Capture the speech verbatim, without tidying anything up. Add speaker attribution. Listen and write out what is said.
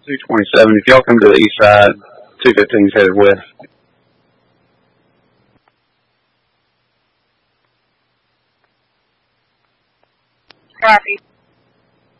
Speaker 1: two twenty-seven. If y'all come to the east side, two fifteen is headed west.
Speaker 2: Copy.